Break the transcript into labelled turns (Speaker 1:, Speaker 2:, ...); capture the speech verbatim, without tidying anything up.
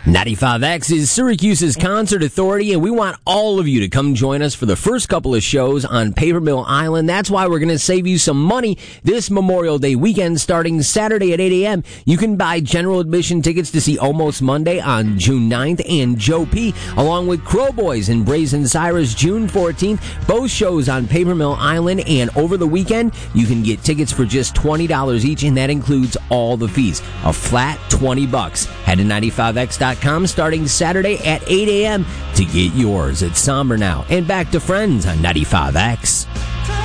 Speaker 1: ninety-five X is Syracuse's concert authority, and we want all of you to come join us for the first couple of shows on Paper Mill Island. That's why we're going to save you some money this Memorial Day weekend starting Saturday at eight a.m. You can buy general admission tickets to see Almost Monday on June ninth and Joe P., along with Crow Boys and Brazen Cyrus June fourteenth. Both shows on Paper Mill Island, and over the weekend, you can get tickets for just twenty dollars each, and that includes all the fees. A flat twenty bucks. Head to ninety-five X dot com starting Saturday at eight a.m. to get yours. It's somber now. And back to Friends on ninety-five X.